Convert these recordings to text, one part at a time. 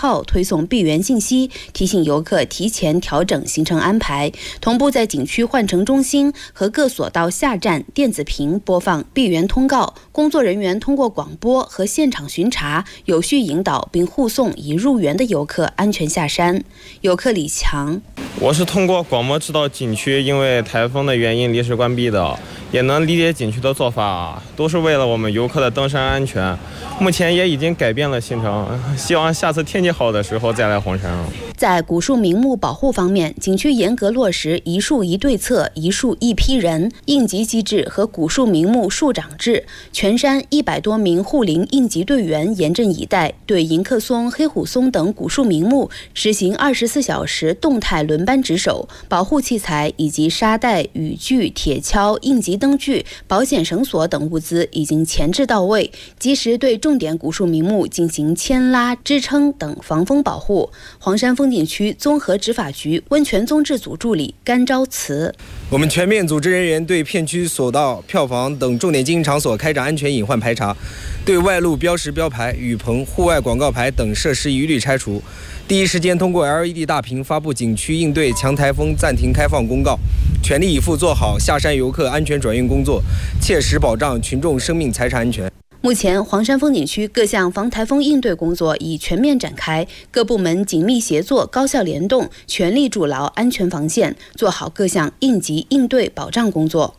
号推送闭园信息，提醒游客提前调整行程安排，同步在景区换乘中心和各索道下站电子屏播放闭园通告，工作人员通过广播和现场巡查，有序引导并护送已入园的游客安全下山。游客李强： 我是通过广播知道景区因为台风的原因临时关闭的，也能理解景区的做法，都是为了我们游客的登山安全。目前也已经改变了行程，希望下次天气好的时候再来红山。 在古树名木保护方面，景区严格落实一树一对策、一树一批人应急机制和古树名木树长制，全山100多名护林应急队员严阵以待，对迎客松、黑虎松等古树名木实行24小时动态轮班值守，保护器材以及沙袋、雨具、铁锹、应急灯具、保险绳索等物资已经前置到位，及时对重点古树名木进行牵拉、支撑等防风保护。黄山风景区综合执法局温泉综治组助理甘昭慈： 我们全面组织人员对片区索道、票房等重点经营场所开展安全隐患排查，对外路标识标牌、雨棚、户外广告牌等设施一律拆除。第一时间通过 LED 大屏发布景区应对强台风暂停开放公告，全力以赴做好下山游客安全转运工作，切实保障群众生命财产安全。 目前，黄山风景区各项防台风应对工作已全面展开，各部门紧密协作、高效联动，全力筑牢安全防线，做好各项应急应对保障工作。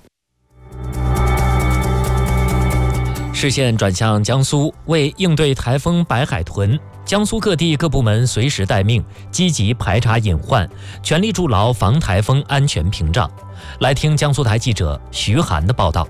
视线转向江苏，为应对台风白海豚，江苏各地各部门随时待命，积极排查隐患，全力筑牢防台风安全屏障。来听江苏台记者徐涵的报道。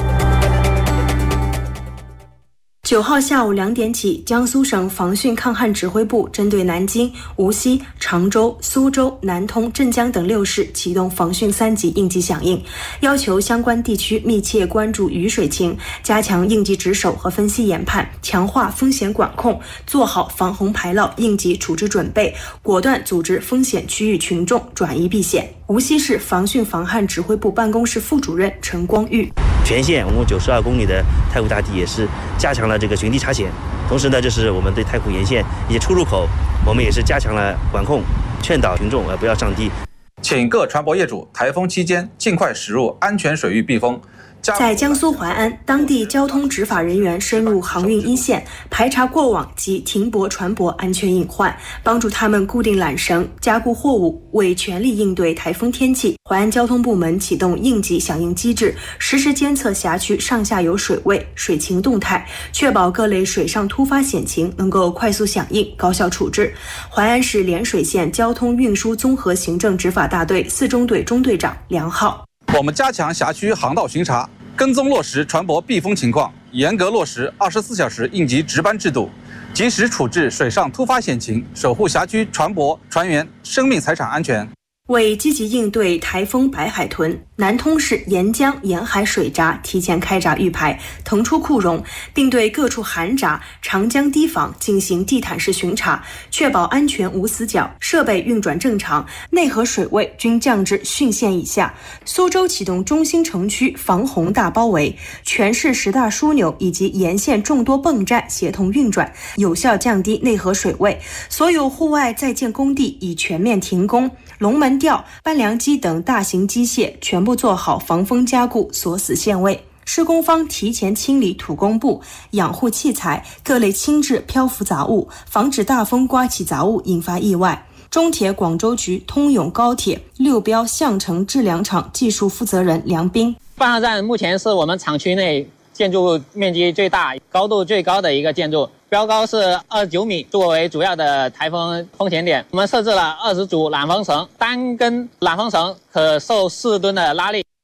9号下午2点起，江苏省防汛抗旱指挥部针对南京、无锡、常州、苏州、南通、镇江等6市启动防汛3级应急响应，要求相关地区密切关注雨水情，加强应急值守和分析研判，强化风险管控，做好防洪排涝应急处置准备，果断组织风险区域群众转移避险。无锡市防汛防旱指挥部办公室副主任陈光玉： 全县我们92公里的太湖大堤也是加强了这个巡堤查险，同时呢，就是我们对太湖沿线一些出入口，我们也是加强了管控，劝导群众不要上堤。 请各船舶业主台风期间尽快驶入安全水域避风。 在江苏淮安，当地交通执法人员深入航运一线，排查过往及停泊船舶安全隐患，帮助他们固定缆绳、加固货物。为全力应对台风天气，淮安交通部门启动应急响应机制，实时监测辖区上下游水位、水情动态，确保各类水上突发险情能够快速响应、高效处置。淮安市涟水县交通运输综合行政执法大队4中队中队长梁浩： 我们加强辖区航道巡查，跟踪落实船舶避风情况，严格落实24小时应急值班制度，及时处置水上突发险情，守护辖区船舶船员生命财产安全。 为积极应对台风白海豚，南通市沿江沿海水闸提前开闸预排，腾出库容，并对各处涵闸、长江堤防进行地毯式巡查，确保安全无死角，设备运转正常，内河水位均降至汛线以下。苏州启动中心城区防洪大包围，全市10大枢纽以及沿线众多泵站协同运转，有效降低内河水位。所有户外在建工地已全面停工，龙门吊、搬梁机等大型机械全部做好防风加固，锁死线位。施工方提前清理土工部、养护器材、各类轻质漂浮杂物，防止大风刮起杂物引发意外。中铁广州局通永高铁6标项城制梁厂技术负责人梁斌： 发射站目前是我们厂区内建筑面积最大、高度最高的一个建筑，标高是29米，作为主要的台风风险点，我们设置了20组缆风绳，单根缆风绳可受4吨的拉力。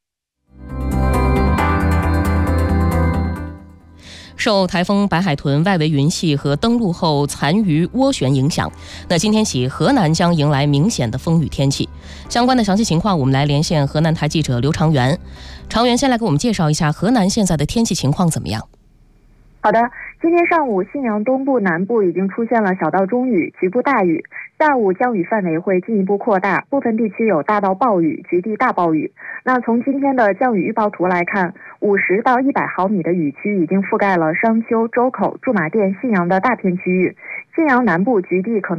受台风白海豚外围云系和登陆后残余涡旋影响，那今天起河南将迎来明显的风雨天气。相关的详细情况，我们来连线河南台记者刘长元。长元先来给我们介绍一下河南现在的天气情况怎么样？ 好的，今天上午信阳东部、南部已经出现了小到中雨、局部大雨，下午降雨范围会进一步扩大，部分地区有大到暴雨、局地大暴雨。那从今天的降雨预报图来看，50到100毫米的雨区已经覆盖了商丘、周口、驻马店、信阳的大片区域，信阳南部局地可能